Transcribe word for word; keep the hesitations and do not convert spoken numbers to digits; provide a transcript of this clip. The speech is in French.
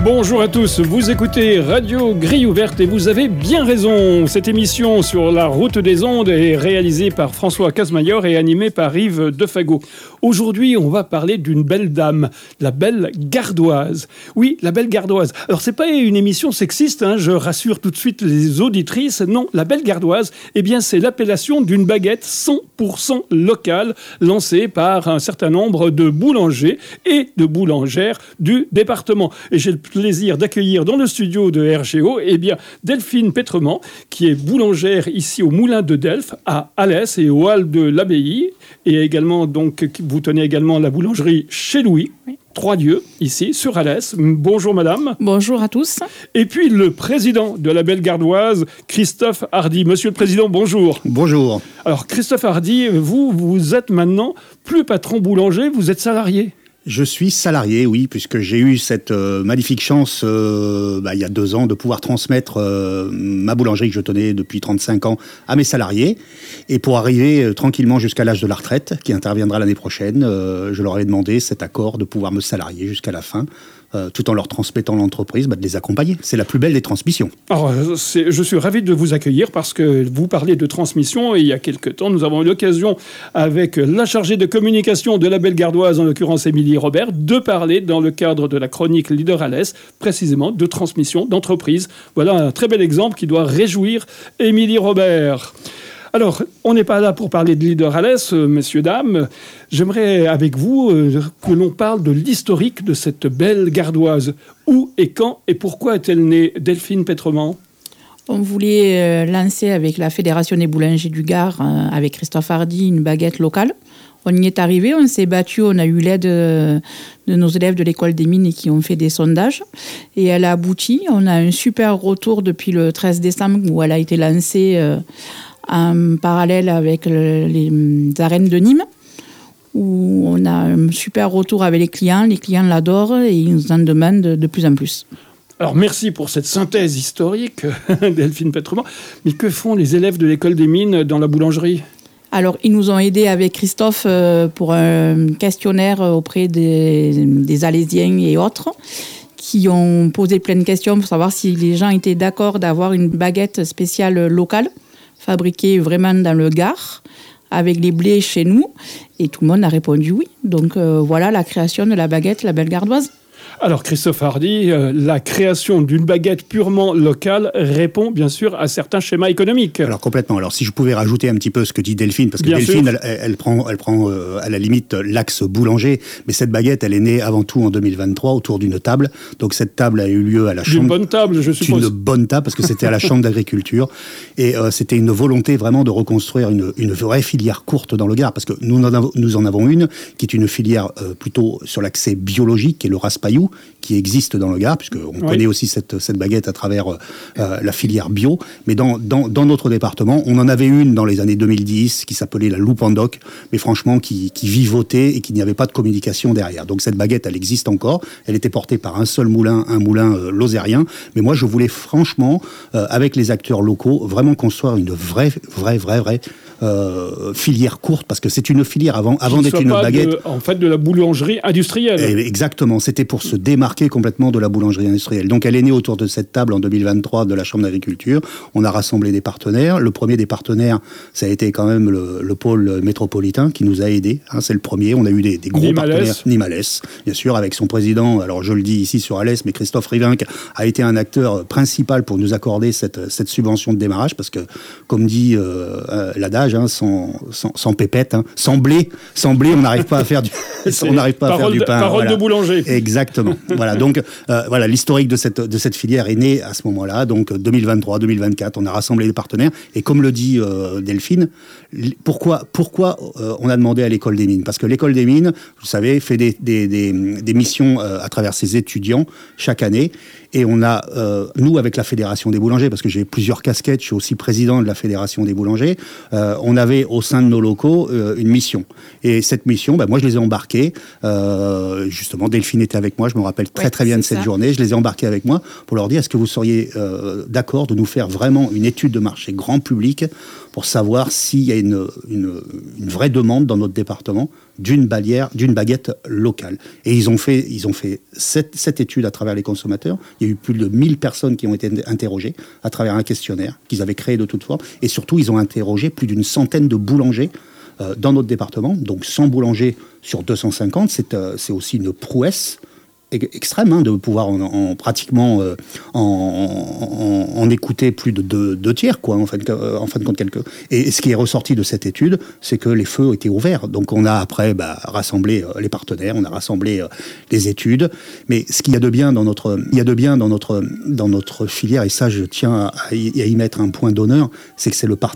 Bonjour à tous, vous écoutez Radio Grille Ouverte et vous avez bien raison. Cette émission sur la route des ondes est réalisée par François Casmayor et animée par Yves Defago. Aujourd'hui, on va parler d'une belle dame, la belle Gardoise. Oui, la belle Gardoise. Alors, c'est pas une émission sexiste, hein, je rassure tout de suite les auditrices. Non, la belle Gardoise, eh bien, c'est l'appellation d'une baguette cent pour cent locale lancée par un certain nombre de boulangers et de boulangères du département. Et j'ai le plaisir d'accueillir dans le studio de R G O eh bien, Delphine Pétrement, qui est boulangère ici au Moulin de Delphes, à Alès et au Hall de l'Abbaye. Et également, donc, vous tenez également la boulangerie chez Louis. Oui. Trois lieux, ici, sur Alès. Bonjour, madame. Bonjour à tous. Et puis, le président de la Belle Gardoise, Christophe Hardy. Monsieur le président, bonjour. Bonjour. Alors, Christophe Hardy, vous, vous êtes maintenant plus patron boulanger, vous êtes salarié. Je suis salarié, oui, puisque j'ai eu cette euh, magnifique chance, euh, bah, il y a deux ans, de pouvoir transmettre euh, ma boulangerie que je tenais depuis trente-cinq ans à mes salariés. Et pour arriver euh, tranquillement jusqu'à l'âge de la retraite, qui interviendra l'année prochaine, euh, je leur ai demandé cet accord de pouvoir me salarier jusqu'à la fin, euh, tout en leur transmettant l'entreprise, bah, de les accompagner. C'est la plus belle des transmissions. Alors, c'est, je suis ravi de vous accueillir parce que vous parlez de transmission et il y a quelque temps, nous avons eu l'occasion avec la chargée de communication de la Belle Gardoise, en l'occurrence Émilie Robert, de parler dans le cadre de la chronique Leader Alès, précisément de transmission d'entreprise. Voilà un très bel exemple qui doit réjouir Émilie Robert. Alors, on n'est pas là pour parler de Leader Alès, euh, messieurs, dames. J'aimerais, avec vous, euh, que l'on parle de l'historique de cette belle Gardoise. Où et quand et pourquoi est-elle née, Delphine Pétrement ? On voulait euh, lancer avec la Fédération des boulangers du Gard, euh, avec Christophe Hardy, une baguette locale. On y est arrivé, on s'est battu, on a eu l'aide de nos élèves de l'école des mines qui ont fait des sondages. Et elle a abouti. On a un super retour depuis le treize décembre où elle a été lancée euh, en parallèle avec le, les arènes de Nîmes, où on a un super retour avec les clients. Les clients l'adorent et ils nous en demandent de, de plus en plus. Alors, merci pour cette synthèse historique, Delphine Pétrement. Mais que font les élèves de l'école des mines dans la boulangerie ? Alors, ils nous ont aidés avec Christophe euh, pour un questionnaire auprès des, des Alésiens et autres, qui ont posé plein de questions pour savoir si les gens étaient d'accord d'avoir une baguette spéciale locale, fabriquée vraiment dans le Gard, avec les blés chez nous. Et tout le monde a répondu oui. Donc euh, voilà la création de la baguette, la Belle Gardoise. Alors, Christophe Hardy, euh, la création d'une baguette purement locale répond bien sûr à certains schémas économiques. Alors complètement. Alors si je pouvais rajouter un petit peu ce que dit Delphine, parce que bien Delphine, elle, elle, elle prend, elle prend euh, à la limite l'axe boulanger, mais cette baguette, elle est née avant tout en deux mille vingt-trois autour d'une table. Donc cette table a eu lieu à la chambre. Une bonne table, je suppose. Une bonne table, parce que c'était à la chambre d'agriculture. Et euh, c'était une volonté vraiment de reconstruire une, une vraie filière courte dans le Gard, parce que nous en avons, nous en avons une qui est une filière euh, plutôt sur l'accès biologique, qui est le raspaillou, qui existe dans le Gard, puisqu'on oui. connaît aussi cette, cette baguette à travers euh, la filière bio. Mais dans, dans, dans notre département, on en avait une dans les années deux mille dix qui s'appelait la loupe en doc, mais franchement qui, qui vivotait et qui n'y avait pas de communication derrière. Donc cette baguette, elle existe encore. Elle était portée par un seul moulin, un moulin euh, lozérien. Mais moi, je voulais franchement, euh, avec les acteurs locaux, vraiment construire une vraie, vraie, vraie, vraie euh, filière courte, parce que c'est une filière avant, avant d'être une baguette. De, en fait, de la boulangerie industrielle. Et exactement. C'était pour se démarquer complètement de la boulangerie industrielle. Donc elle est née autour de cette table en deux mille vingt-trois de la Chambre d'agriculture. On a rassemblé des partenaires. Le premier des partenaires, ça a été quand même le, le pôle métropolitain qui nous a aidés. Hein, c'est le premier. On a eu des, des gros Nîmes partenaires. Nîmes Alès, bien sûr, avec son président, alors je le dis ici sur Alès, mais Christophe Rivinc a été un acteur principal pour nous accorder cette, cette subvention de démarrage, parce que, comme dit euh, l'adage, hein, sans, sans, sans pépette, hein, sans blé, sans blé, on n'arrive pas à faire du, on n'arrive pas à faire du pain. Parole voilà. de boulanger. Exactement. Voilà. Donc, euh, voilà, l'historique de cette, de cette filière est né à ce moment-là. Donc, deux mille vingt-trois, deux mille vingt-quatre, on a rassemblé des partenaires. Et comme le dit euh, Delphine, pourquoi, pourquoi euh, on a demandé à l'école des mines ? Parce que l'école des mines, vous savez, fait des, des, des, des missions euh, à travers ses étudiants chaque année. Et on a, euh, nous, avec la Fédération des boulangers, parce que j'ai plusieurs casquettes, je suis aussi président de la Fédération des boulangers, euh, on avait au sein de nos locaux euh, une mission. Et cette mission, bah, moi, je les ai embarqués. Euh, justement, Delphine était avec moi, je me rappelle très ouais, très bien de cette ça. journée. Je les ai embarqués avec moi pour leur dire, est-ce que vous seriez euh, d'accord de nous faire vraiment une étude de marché grand public pour savoir s'il y a une, une, une vraie demande dans notre département d'une balière, d'une baguette locale. Et ils ont fait, ils ont fait cette, cette étude à travers les consommateurs. Il y a eu plus de mille personnes qui ont été interrogées à travers un questionnaire qu'ils avaient créé de toute forme. Et surtout, ils ont interrogé plus d'une centaine de boulangers euh, dans notre département. Donc cent boulangers sur deux cent cinquante, c'est, euh, c'est aussi une prouesse extrême hein, de pouvoir en, en pratiquement euh, en, en, en écouter plus de deux, deux tiers quoi en fin de, en fin de compte quelques et ce qui est ressorti de cette étude c'est que les feux étaient ouverts donc on a après bah, rassemblé euh, les partenaires on a rassemblé euh, les études mais ce qu'il y a de bien dans notre il y a de bien dans notre dans notre filière et ça je tiens à, à y mettre un point d'honneur c'est que c'est le, par,